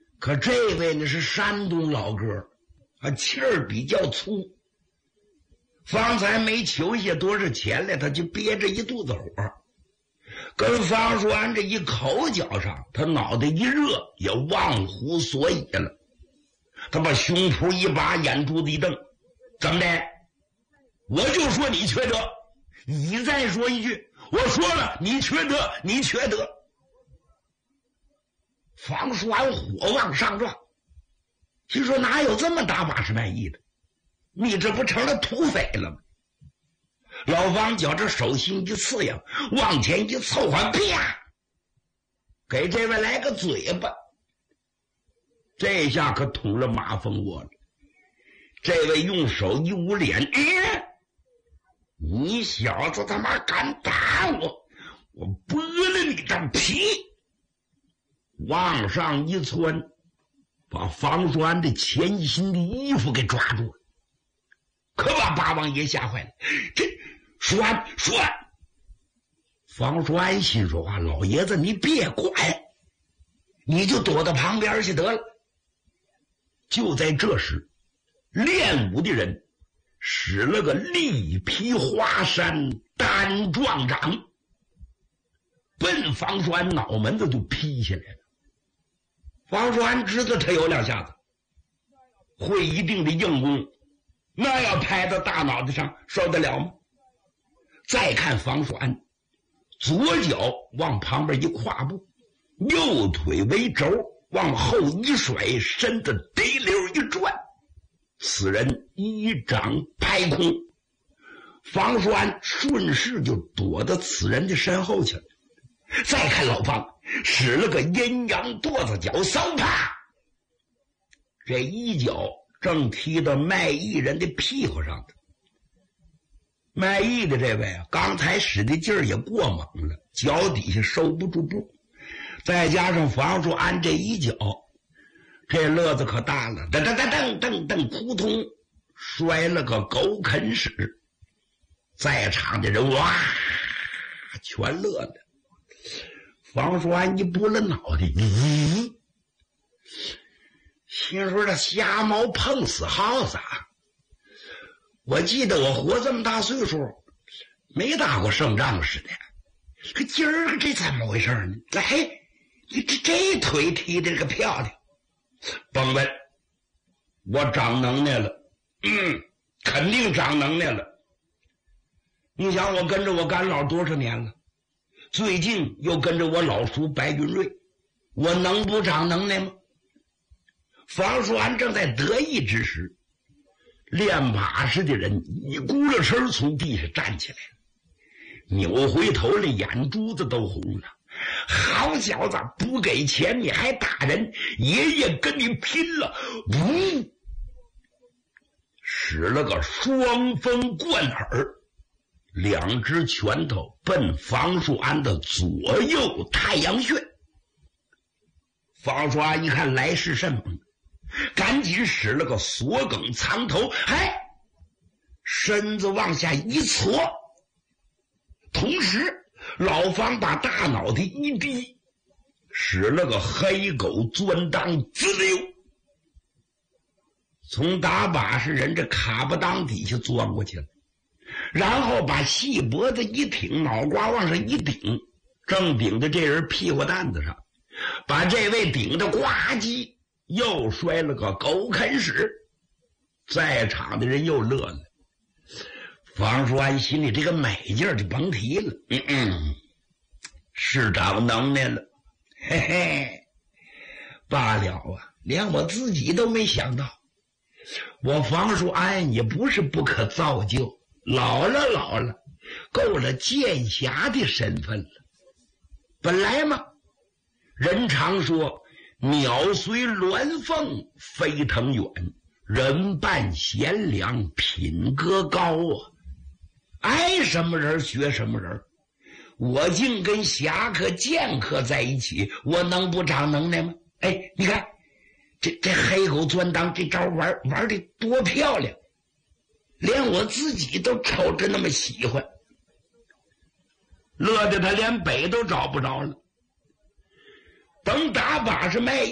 可这位呢是山东老哥啊，气儿比较粗。方才没求下多少钱来，他就憋着一肚子火，跟方叔安这一口角上，他脑袋一热，也忘乎所以了。他把胸脯一拔，眼珠子一瞪，怎么的？我就说你缺德，你再说一句，我说了你缺德，你缺德。方叔安火往上撞，心说哪有这么大把式卖艺的？你这不成了土匪了吗？老方觉着手心一刺痒，往前一凑合，啪，给这位来个嘴巴。这下可捅了马蜂窝了。这位用手一捂脸，你小子他妈敢打我，我剥了你的皮！往上一窜，把方叔安的前心的衣服给抓住了。可把八王爷吓坏了，这叔安，方叔安心说话，老爷子你别管，你就躲到旁边去得了。就在这时，练武的人使了个力劈华山单撞掌，奔方叔安脑门子就劈下来了。方叔安知道他有两下子，会一定的硬功，那要拍到大脑袋上受得了吗？再看方叔安，左脚往旁边一跨步，右腿为轴往后一甩，身子滴溜一转，此人一掌拍空，方叔安顺势就躲到此人的身后去了。再看老方使了个阴阳跺子脚，嗖啪，这一脚正踢到卖艺人的屁股上的。卖艺的这位啊，刚才使的劲儿也过猛了，脚底下收不住步，再加上方叔安这一脚，这乐子可大了，噔噔噔噔噔，扑通摔了个狗啃屎。在场的人哇全乐了。方叔安一拨了脑袋，心说这瞎猫碰死耗子啊！我记得我活这么大岁数没打过胜仗似的，可今儿个这怎么回事呢？来，你这腿踢的个漂亮，甭问，我长能耐了，肯定长能耐了。你想我跟着我干老多少年了，最近又跟着我老叔白云瑞，我能不长能耐吗？方叔安正在得意之时，练把式的人一咕噜声从地上站起来了，扭回头来，眼珠子都红了。好小子，不给钱你还打人，爷爷跟你拼了！使了个双风贯耳，两只拳头奔方叔安的左右太阳穴。方叔安一看来势甚猛，赶紧使了个锁梗藏头，身子往下一搓，同时老方把大脑袋一低，使了个黑狗钻裆，滋溜，从打把式人这卡巴裆底下钻过去了，然后把细脖子一挺，脑瓜往上一顶，正顶在这人屁股蛋子上，把这位顶的呱唧又摔了个狗啃屎。在场的人又乐了。方叔安心里这个美劲儿就甭提了，是长能耐了，嘿嘿，罢了啊，连我自己都没想到，我方叔安也不是不可造就，老了，够了剑侠的身份了。本来嘛，人常说鸟随鸾凤飞腾远，人伴贤良品格高啊。爱什么人学什么人，我竟跟侠客剑客在一起，我能不长能耐吗？你看这黑狗钻裆这招玩的多漂亮，连我自己都瞅着那么喜欢，乐得他连北都找不着了。等打把式卖